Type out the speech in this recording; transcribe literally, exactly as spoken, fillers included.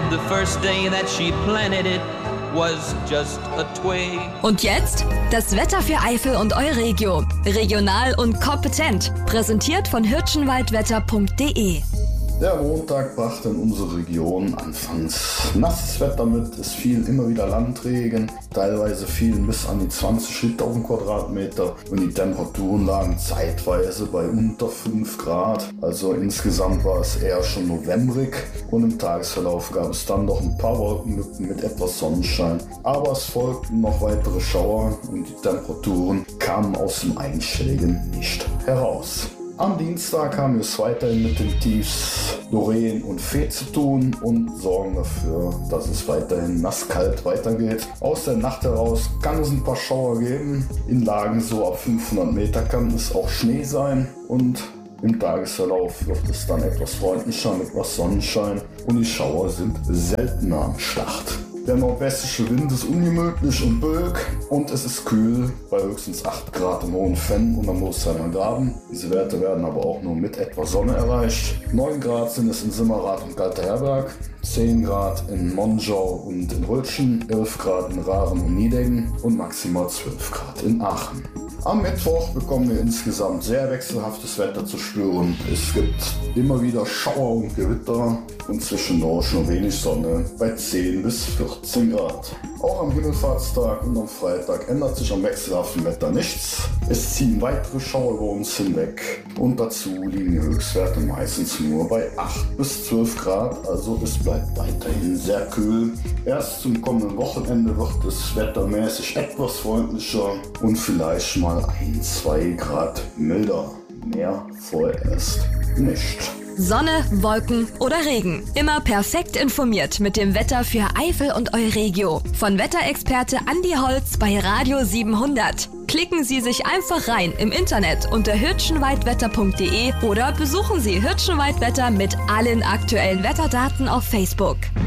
the first day that she planted it was just a twig. Und jetzt das Wetter für Eifel und Euregio. Regional und kompetent. Präsentiert von hirschenwaldwetter punkt de. Der Montag brachte in unsere Region anfangs nasses Wetter mit. Es fiel immer wieder Landregen, teilweise fielen bis an die zwanzig Liter auf den Quadratmeter und die Temperaturen lagen zeitweise bei unter fünf Grad. Also insgesamt war es eher schon novemberig und im Tagesverlauf gab es dann noch ein paar Wolkenlücken mit etwas Sonnenschein. Aber es folgten noch weitere Schauer und die Temperaturen kamen aus dem Einstelligen nicht heraus. Am Dienstag haben wir es weiterhin mit den Tiefs Doreen und Fee zu tun und sorgen dafür, dass es weiterhin nasskalt weitergeht. Aus der Nacht heraus kann es ein paar Schauer geben. In Lagen so ab fünfhundert Meter kann es auch Schnee sein und im Tagesverlauf wird es dann etwas freundlicher mit etwas Sonnenschein und die Schauer sind seltener am Start. Der nordwestliche Wind ist ungemütlich und böig und es ist kühl bei höchstens acht Grad im Hohenfenn und am Moostheimer Graben. Diese Werte werden aber auch nur mit etwas Sonne erreicht. neun Grad sind es in Simmerath und Galterherberg, zehn Grad in Monschau und in Rötschen, elf Grad in Rahren und Niedeggen und maximal zwölf Grad in Aachen. Am Mittwoch bekommen wir insgesamt sehr wechselhaftes Wetter zu spüren. Es gibt immer wieder Schauer und Gewitter und zwischendurch nur wenig Sonne bei zehn bis vierzehn Grad. Auch am Himmelfahrtstag und am Freitag ändert sich am wechselhaften Wetter nichts. Es ziehen weitere Schauer über uns hinweg und dazu liegen die Höchstwerte meistens nur bei acht bis zwölf Grad, also es bleibt weiterhin sehr kühl. Erst zum kommenden Wochenende wird es wettermäßig etwas freundlicher und vielleicht mal ein, zwei Grad milder. Mehr vorerst nicht. Sonne, Wolken oder Regen. Immer perfekt informiert mit dem Wetter für Eifel und Euregio. Von Wetterexperte Andi Holz bei Radio siebenhundert. Klicken Sie sich einfach rein im Internet unter hirschenwaldwetter punkt de oder besuchen Sie Hirschenwaldwetter mit allen aktuellen Wetterdaten auf Facebook.